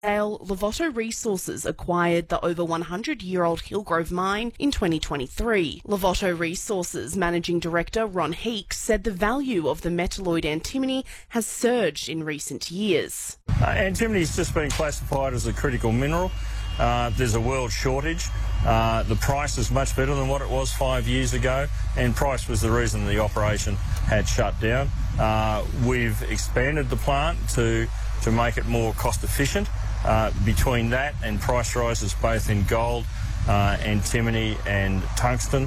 Larvotto Resources acquired the over 100-year-old Hillgrove mine in 2023. Larvotto Resources Managing Director Ron Heeks said the value of the metalloid antimony has surged in recent years. Antimony has just been classified as a critical mineral. There's a world shortage. The price is much better than what it was 5 years ago, and price was the reason the operation had shut down. We've expanded the plant to make it more cost efficient. Between that and price rises both in gold, antimony and tungsten,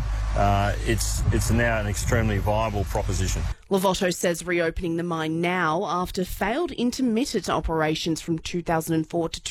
it's now an extremely viable proposition. Larvotto says reopening the mine now after failed intermittent operations from 2004 to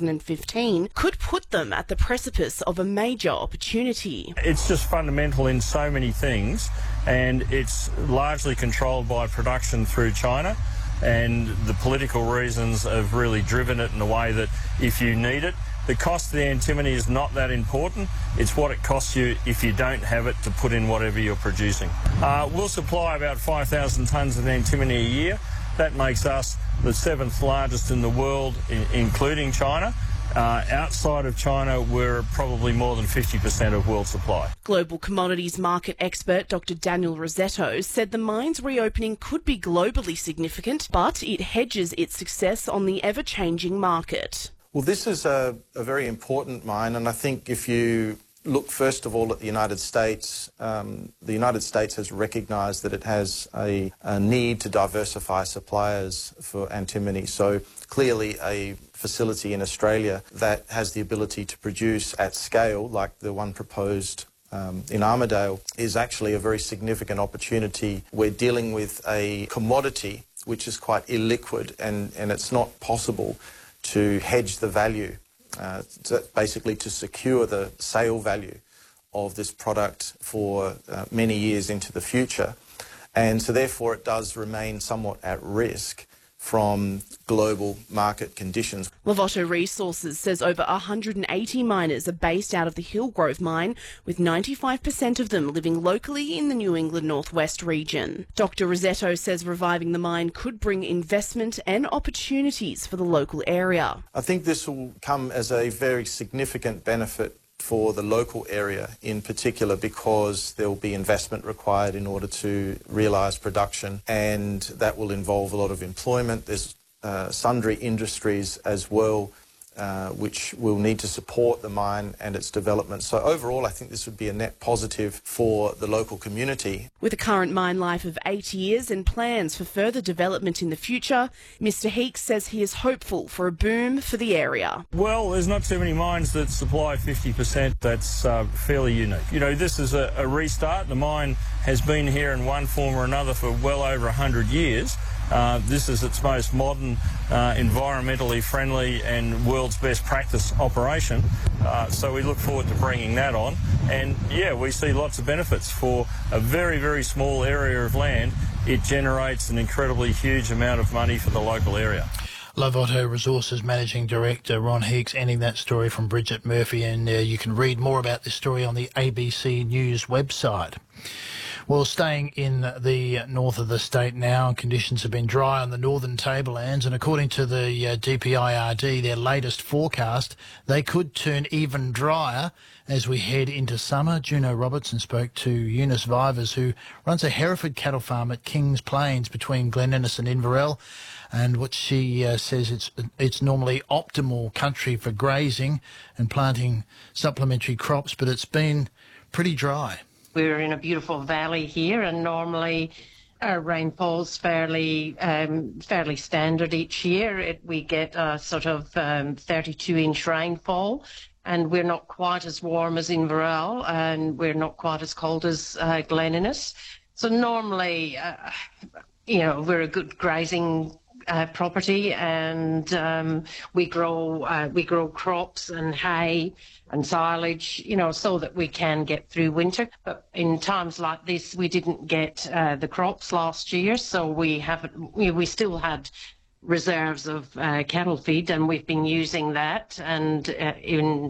2015 could put them at the precipice of a major opportunity. It's just fundamental in so many things, and it's largely controlled by production through China. And the political reasons have really driven it in a way that if you need it, the cost of the antimony is not that important. It's what it costs you if you don't have it to put in whatever you're producing. We'll supply about 5,000 tonnes of antimony a year. That makes us the 7th largest in the world, including China. Outside of China, we're probably more than 50% of world supply. Global commodities market expert Dr. Daniel Rossetto said the mine's reopening could be globally significant, but it hedges its success on the ever-changing market. Well, this is a very important mine, and I think if you look first of all at the United States, the United States has recognised that it has a need to diversify suppliers for antimony. So clearly a facility in Australia that has the ability to produce at scale, like the one proposed in Armidale, is actually a very significant opportunity. We're dealing with a commodity which is quite illiquid, and it's not possible to hedge the value, basically to secure the sale value of this product for many years into the future. And so therefore it does remain somewhat at risk from global market conditions. Larvotto Resources says over 180 miners are based out of the Hillgrove mine, with 95% of them living locally in the New England Northwest region. Dr. Rossetto says reviving the mine could bring investment and opportunities for the local area. I think this will come as a very significant benefit for the local area in particular, because there will be investment required in order to realise production, and that will involve a lot of employment. There's sundry industries as well which will need to support the mine and its development. So overall, I think this would be a net positive for the local community. With a current mine life of 8 years and plans for further development in the future, Mr. Heeks says he is hopeful for a boom for the area. Well, there's not too many mines that supply 50%. That's fairly unique. You know, this is a restart. The mine has been here in one form or another for well over 100 years. This is its most modern, environmentally friendly and world's best practice operation. So we look forward to bringing that on. And yeah, we see lots of benefits. For a very, very small area of land, it generates an incredibly huge amount of money for the local area. Larvotto Resources Managing Director Ron Heeks ending that story from Bridget Murphy, and you can read more about this story on the ABC News website. Well, staying in the north of the state now, conditions have been dry on the northern tablelands, and according to the DPIRD, their latest forecast, they could turn even drier as we head into summer. Juno Robertson spoke to Eunice Vivers, who runs a Hereford cattle farm at Kings Plains between Glen Innes and Inverell, and what she says it's normally optimal country for grazing and planting supplementary crops, but it's been pretty dry. We're in a beautiful valley here, and normally our rainfall's fairly standard each year. We get a sort of 32-inch rainfall, and we're not quite as warm as Inverell, and we're not quite as cold as Glen Innes. So normally, we're a good grazing property, and we grow crops and hay and silage, so that we can get through winter. But in times like this, we didn't get the crops last year, so we still had reserves of cattle feed, and we've been using that. And in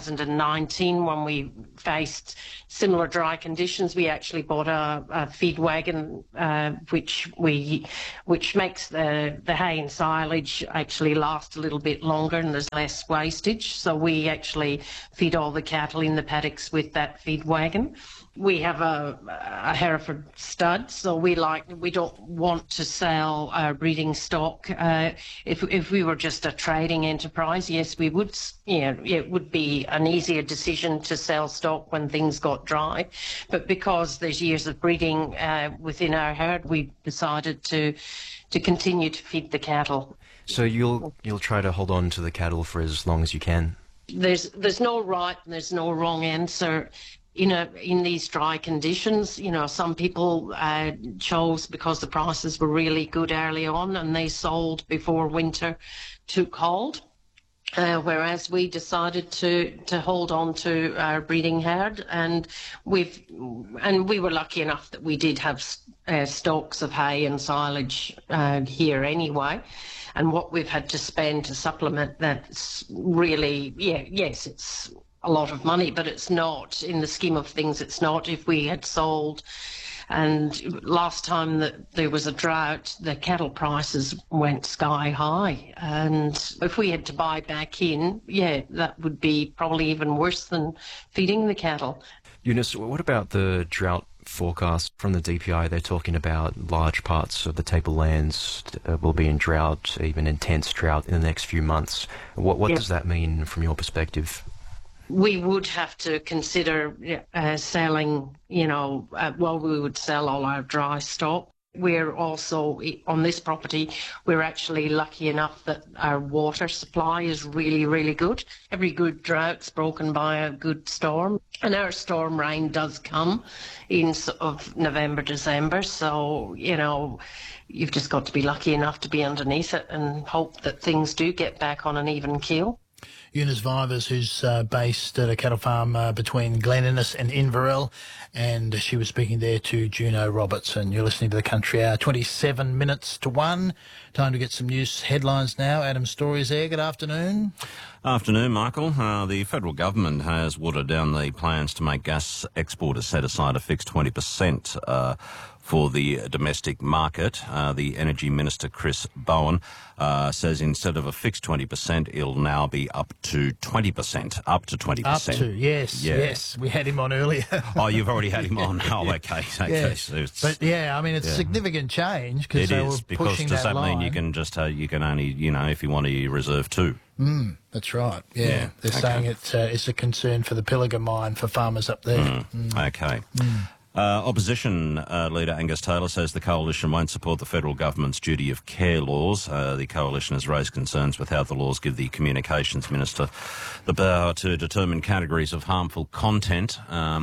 2019, when we faced similar dry conditions, we actually bought a feed wagon, which makes the hay and silage actually last a little bit longer, and there's less wastage. So we actually feed all the cattle in the paddocks with that feed wagon. We have a Hereford stud, so we don't want to sell our breeding stock. If we were just a trading enterprise, yes, we would. It would be an easier decision to sell stock when things got dry. But because there's years of breeding within our herd, we decided to continue to feed the cattle. So you'll try to hold on to the cattle for as long as you can? There's no right and there's no wrong answer. In these dry conditions, some people chose because the prices were really good early on and they sold before winter took hold. Whereas we decided to hold on to our breeding herd, and we were lucky enough that we did have stocks of hay and silage here anyway. And what we've had to spend to supplement that's really, yes, it's a lot of money, but it's not, in the scheme of things, it's not. If we had sold, and last time that there was a drought, the cattle prices went sky high. And if we had to buy back in, that would be probably even worse than feeding the cattle. Eunice, what about the drought forecast from the DPI? They're talking about large parts of the tablelands will be in drought, even intense drought in the next few months. What does that mean from your perspective? We would have to consider selling, we would sell all our dry stock. We're also, on this property, we're actually lucky enough that our water supply is really, really good. Every good drought's broken by a good storm. And our storm rain does come in sort of November, December. So, you've just got to be lucky enough to be underneath it and hope that things do get back on an even keel. Eunice Vivers, who's based at a cattle farm between Glen Innes and Inverell, and she was speaking there to Juno Robertson. You're listening to The Country Hour, 27 minutes to 1. Time to get some news headlines now. Adam Story's there. Good afternoon. Afternoon, Michael. The federal government has watered down the plans to make gas exporters set aside a fixed 20% for the domestic market. The Energy Minister, Chris Bowen, says instead of a fixed 20%, it'll now be up to 20%. Up to 20%. Up to, yes. We had him on earlier. Oh, you've already had him on. Oh, okay. Yeah. So it's a significant change because they were pushing does that line. mean you can just you can only, if you want to reserve 2? That's right. Yeah. They're saying it's a concern for the Pilliga mine for farmers up there. Okay. Opposition leader Angus Taylor says the coalition won't support the federal government's duty of care laws. The coalition has raised concerns with how the laws give the communications minister the power to determine categories of harmful content.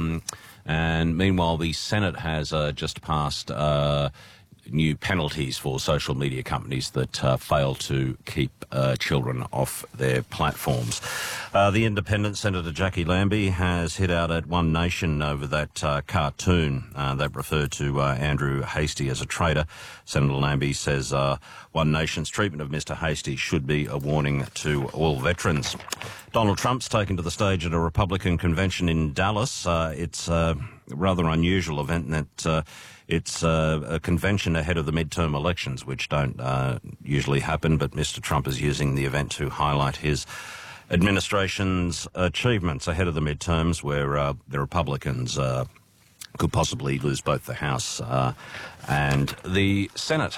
And meanwhile, the Senate has just passed new penalties for social media companies that fail to keep children off their platforms. The Independent Senator Jackie Lambie has hit out at One Nation over that cartoon that referred to Andrew Hastie as a traitor. Senator Lambie says One Nation's treatment of Mr Hastie should be a warning to all veterans. Donald Trump's taken to the stage at a Republican convention in Dallas. It's a rather unusual event in that it's a convention ahead of the midterm elections, which don't usually happen, but Mr Trump is using the event to highlight his administration's achievements ahead of the midterms, where the Republicans could possibly lose both the House and the Senate.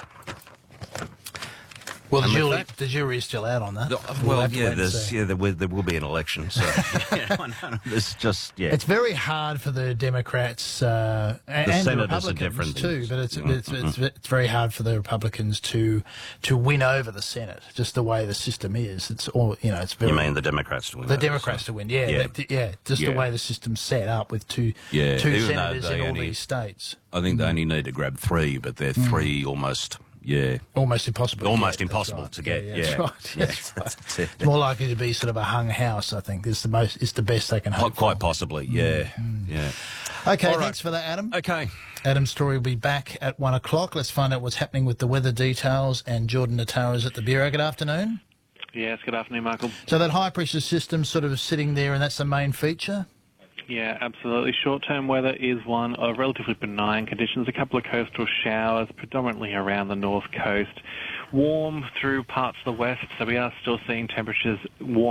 Well, the jury's still out on that. There will be an election. So it's just It's very hard for the Democrats and the Republicans too, but it's very hard for the Republicans to win over the Senate. Just the way the system is, it's all it's very. You mean the Democrats to win? The Democrats to win, the way the system's set up with two senators in all these states. I think they only need to grab 3, but they're 3 almost Yeah. Almost impossible. Almost to get, impossible right. to get. Yeah, Yeah. that's right. Yeah, That's right. that's it. It's more likely to be sort of a hung house, I think. It's the best they can hope Quite for. possibly. Yeah. Yeah. Okay, All right. thanks for that, Adam. Okay. Adam's story will be back at 1 o'clock. Let's find out what's happening with the weather details. And Jordan Natara is at the Bureau. Good afternoon. Yes, good afternoon, Michael. So that high pressure system sort of sitting there, and that's the main feature? Yeah, absolutely. Short-term weather is one of relatively benign conditions. A couple of coastal showers, predominantly around the north coast. Warm through parts of the west, so we are still seeing temperatures warm